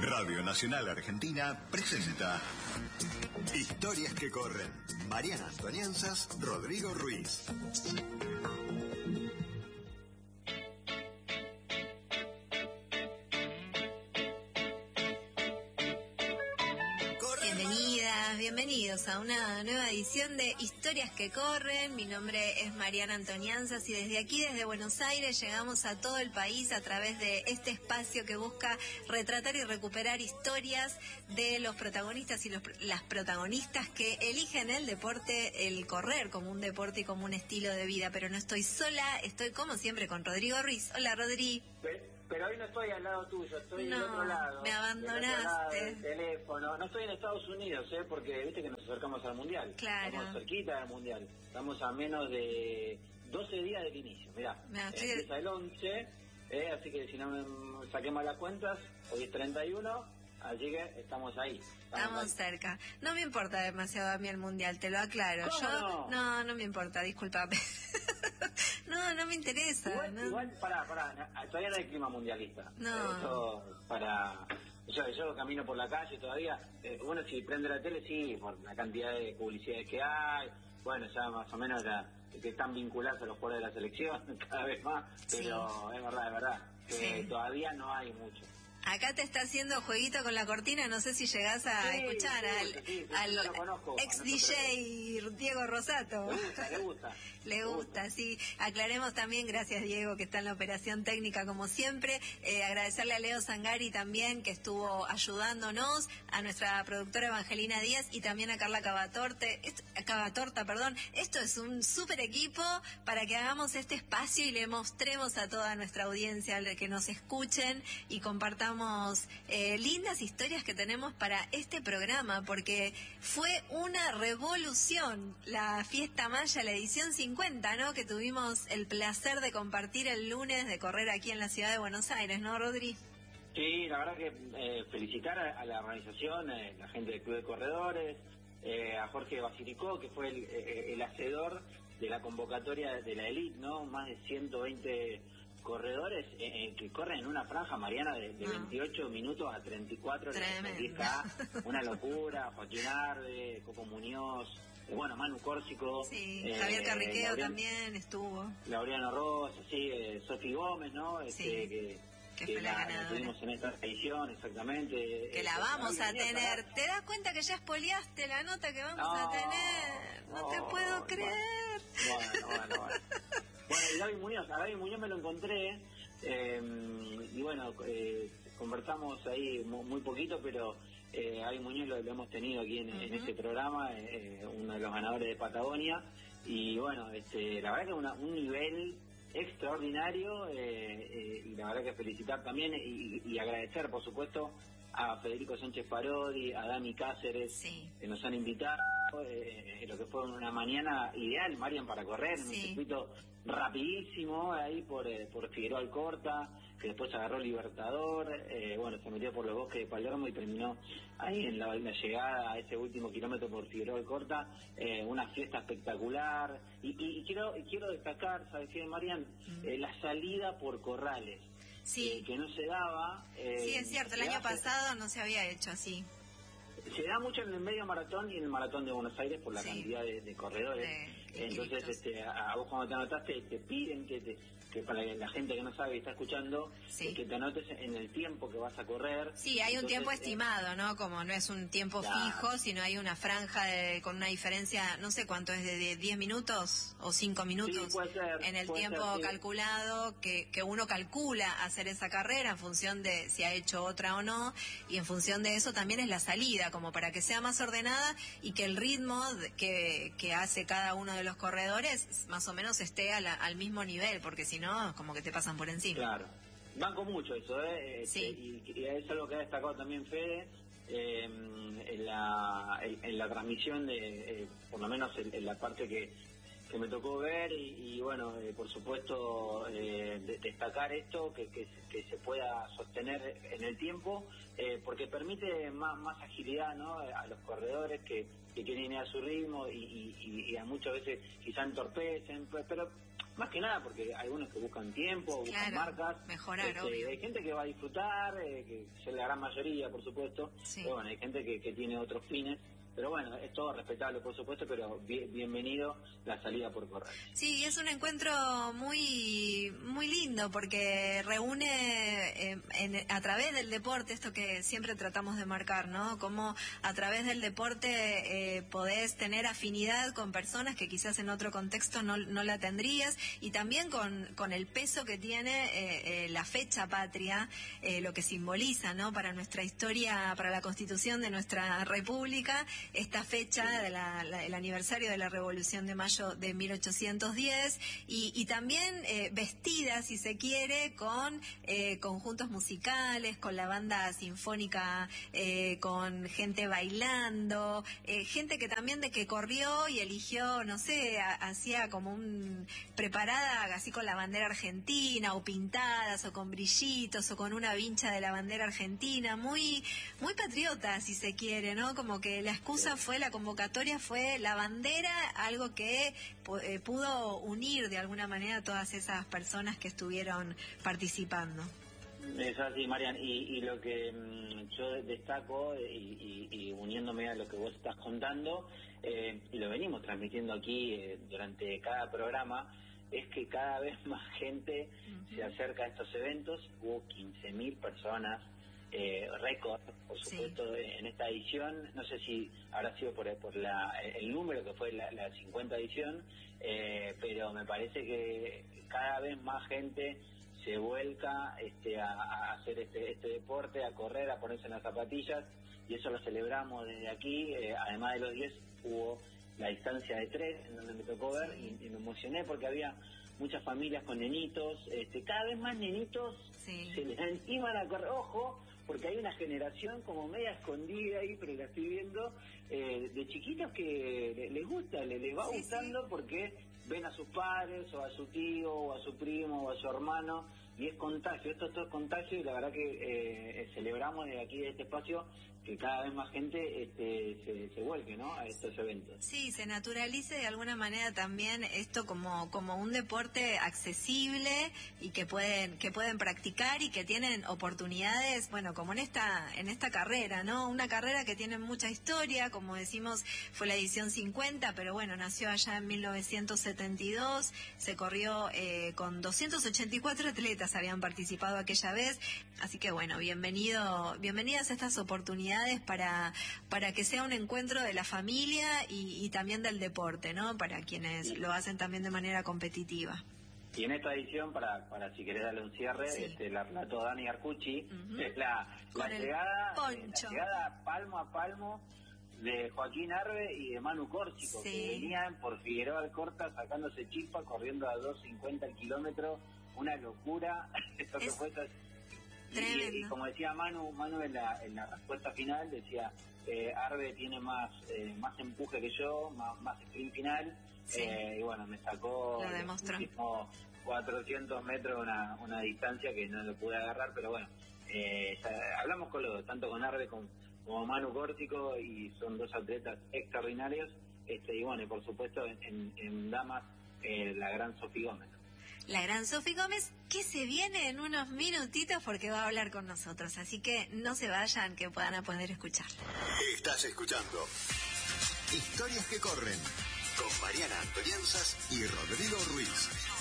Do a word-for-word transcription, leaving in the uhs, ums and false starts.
Radio Nacional Argentina presenta Historias que corren. Mariana Antonianzas, Rodrigo Ruiz. Bienvenidas, bienvenidos a una nueva edición de Historias que corren. Mi nombre es Mariana Antonianzas y desde aquí, desde Buenos Aires, llegamos a todo el país a través de este espacio que busca retratar y recuperar historias de los protagonistas y los, las protagonistas que eligen el deporte, el correr como un deporte y como un estilo de vida. Pero no estoy sola, estoy como siempre con Rodrigo Ruiz. Hola, Rodri. Pero hoy no estoy al lado tuyo, estoy no, del otro lado. Me abandonaste. Del otro lado del teléfono. No estoy en Estados Unidos, ¿eh? Porque viste que nos acercamos al Mundial. Claro. Estamos cerquita del Mundial. Estamos a menos de doce días del inicio. Mirá, me empieza el once, ¿eh? Así que si no me saqué mal las cuentas, hoy es treinta y uno, así que estamos ahí. Estamos, estamos ahí. cerca. No me importa demasiado a mí el Mundial, te lo aclaro. ¿Cómo Yo no? no, no me importa, discúlpame. No, no me interesa. Igual, no. igual pará, pará, todavía no hay clima mundialista. No. Eso para... Yo, yo camino por la calle todavía, eh, bueno, si prende la tele, sí, por la cantidad de publicidades que hay, bueno, ya más o menos la, que están vinculados a los jugadores de la selección, cada vez más, pero sí. es verdad, es verdad, que sí. Todavía no hay mucho. Acá te está haciendo jueguito con la cortina, no sé si llegás a sí, escuchar sí, al, sí, sí, al lo conozco, ex D J Diego Rosato. Le gusta, le gusta. Le gusta, sí. Aclaremos también, gracias Diego, que está en la operación técnica como siempre. Eh, agradecerle a Leo Zangari también, que estuvo ayudándonos, a nuestra productora Evangelina Díaz y también a Carla Cavatorte, esto, Cavatorta, perdón. Esto es un súper equipo para que hagamos este espacio y le mostremos a toda nuestra audiencia que nos escuchen y compartamos Eh, lindas historias que tenemos para este programa, porque fue una revolución la Fiesta Maya, la edición cincuenta, ¿no? Que tuvimos el placer de compartir el lunes, de correr aquí en la ciudad de Buenos Aires, ¿no, Rodri? Sí, la verdad que eh, felicitar a, a la organización, eh, la gente del Club de Corredores, eh, a Jorge Basilicó, que fue el, eh, el hacedor de la convocatoria de la Elite, ¿no? Más de ciento veinte corredores eh, que corren en una franja, Mariana, de, de no. veintiocho minutos a treinta y cuatro, diez K, una locura. Joaquín Arde, Coco Muñoz, eh, bueno, Manu Córsico, sí, eh, Javier Carriqueo Laureano, también estuvo, Laureano Rosa, sí, eh, Sofi Gómez, ¿no? Sí. Este, que, que, que fue la, la la tuvimos en esta edición, exactamente. Que eh, la vamos a venía, tener. para... ¿Te das cuenta que ya spoileaste la nota que vamos no, a tener? No, no te puedo creer. Bueno, bueno, bueno. Bueno, y Gaby Muñoz, a Gaby Muñoz me lo encontré, eh, y bueno, eh, conversamos ahí muy, muy poquito, pero eh, Gaby Muñoz lo, lo hemos tenido aquí en, uh-huh. en este programa, eh, uno de los ganadores de Patagonia, y bueno, este, la verdad que una, un nivel extraordinario, eh, eh, y la verdad que felicitar también y, y agradecer, por supuesto, a Federico Sánchez Parodi, a Dani Cáceres, sí. que nos han invitado, eh, lo que fue una mañana ideal, Marian, para correr, en sí. un circuito rapidísimo, ahí por, eh, por Figueroa Alcorta, que después agarró Libertador, eh, bueno, se metió por los bosques de Palermo y terminó ahí en la, en la llegada a ese último kilómetro por Figueroa Alcorta, eh, una fiesta espectacular, y, y, y quiero y quiero destacar, ¿sabes qué, Marian? Mm. Eh, la salida por Corrales. Sí. Eh, que no se daba. Eh, sí, es cierto, el año hace... pasado no se había hecho así. Se da mucho en el medio maratón y en el maratón de Buenos Aires por la sí. cantidad de, de corredores. De, Entonces, este, a, a vos cuando te anotaste, te piden que, te, que para la gente que no sabe y está escuchando, sí. eh, que te anotes en el tiempo que vas a correr. Sí, hay un Entonces, tiempo eh, estimado, ¿no? Como no es un tiempo claro. fijo, sino hay una franja de, con una diferencia, no sé cuánto es, de diez minutos o cinco minutos. Sí, puede ser, en el puede tiempo ser, sí. calculado, que, que uno calcula hacer esa carrera en función de si ha hecho otra o no, y en función de eso también es la salida, como para que sea más ordenada y que el ritmo que, que hace cada uno de los corredores más o menos esté a la, al mismo nivel, porque si no, como que te pasan por encima. Claro, banco mucho eso, ¿eh? Sí. Este, y, y es algo que ha destacado también Fede, eh, en, la, en, en la transmisión, de eh, por lo menos en, en la parte que, que me tocó ver, y, y bueno, eh, por supuesto, eh, de, destacar esto, que, que, que se pueda sostener en el tiempo, eh, porque permite más, más agilidad, ¿no? A los corredores que, que quieren ir a su ritmo y, y, y a muchas veces quizá entorpecen, pero más que nada porque hay algunos que buscan tiempo, buscan claro, marcas. Mejorar, este, obvio. Hay gente que va a disfrutar, eh, que es la gran mayoría, por supuesto. Sí. Pero bueno, hay gente que, que tiene otros fines. Pero bueno, es todo respetable, por supuesto, pero bien, bienvenido la salida por correr. Sí, es un encuentro muy muy lindo porque reúne eh, en, a través del deporte, esto que siempre tratamos de marcar, ¿no? Cómo a través del deporte eh, podés tener afinidad con personas que quizás en otro contexto no, no la tendrías, y también con, con el peso que tiene eh, eh, la fecha patria, eh, lo que simboliza, ¿no? Para nuestra historia, para la constitución de nuestra república, esta fecha, de la, la, el aniversario de la Revolución de Mayo de mil ochocientos diez, y, y también eh, vestida, si se quiere, con eh, conjuntos musicales, con la banda sinfónica, eh, con gente bailando, eh, gente que también de que corrió y eligió, no sé, hacía como un preparada así con la bandera argentina, o pintadas, o con brillitos, o con una vincha de la bandera argentina, muy, muy patriota, si se quiere, ¿no? Como que la excusa fue, la convocatoria fue la bandera, algo que eh, pudo unir de alguna manera a todas esas personas que estuvieron participando. Es así, Marian, y, y lo que mmm, yo destaco, y, y, y uniéndome a lo que vos estás contando, eh, y lo venimos transmitiendo aquí eh, durante cada programa, es que cada vez más gente uh-huh. se acerca a estos eventos. Hubo quince mil personas, Eh, récord, por supuesto, sí. en esta edición. No sé si habrá sido por, por la, el número que fue la, la cincuenta edición, eh, pero me parece que cada vez más gente se vuelca este, a, a hacer este, este deporte, a correr, a ponerse en las zapatillas, y eso lo celebramos desde aquí. Eh, además de los diez, hubo la distancia de tres, en donde me tocó ver, sí. y, y me emocioné porque había muchas familias con nenitos, este, cada vez más nenitos sí. se les animan a correr. Ojo, porque hay una generación como media escondida ahí, pero la estoy viendo, eh, de chiquitos que les gusta, les, les va sí, gustando sí. porque ven a sus padres, o a su tío, o a su primo, o a su hermano, y es contagio, esto, esto es contagio, y la verdad que eh, celebramos desde aquí, de este espacio, que cada vez más gente este, se, se vuelque, ¿no?, a estos eventos. Sí, se naturalice de alguna manera también esto como como un deporte accesible y que pueden que pueden practicar y que tienen oportunidades, bueno, como en esta en esta carrera, ¿no? Una carrera que tiene mucha historia, como decimos, fue la edición cincuenta, pero bueno, nació allá en mil novecientos setenta y dos, se corrió eh, con doscientos ochenta y cuatro atletas habían participado aquella vez, así que bueno, bienvenido, bienvenidas estas oportunidades para para que sea un encuentro de la familia y, y también del deporte, ¿no? Para quienes sí. lo hacen también de manera competitiva. Y en esta edición, para para si querés darle un cierre, sí. este, la relató Dani Arcucci, uh-huh. es la, la, llegada, la llegada palmo a palmo de Joaquín Arbe y de Manu Córsico, sí. que venían por Figueroa Alcorta sacándose chispa, corriendo a dos cincuenta el kilómetro, una locura. Esto que fue Y, y como decía Manu, Manu en la, en la respuesta final decía, eh, Arbe tiene más eh, más empuje que yo, más, más sprint final, sí. eh, y bueno, me sacó último cuatrocientos metros, una, una distancia que no lo pude agarrar, pero bueno, eh, hablamos con los dos, tanto con Arbe como, como Manu Córsico, y son dos atletas extraordinarios, este y bueno, y por supuesto en, en, en damas, eh, la gran Sofi Gómez. La gran Sofi Gómez, que se viene en unos minutitos porque va a hablar con nosotros. Así que no se vayan, que puedan poder escucharla. Estás escuchando Historias que corren con Mariana Antonianzas y Rodrigo Ruiz.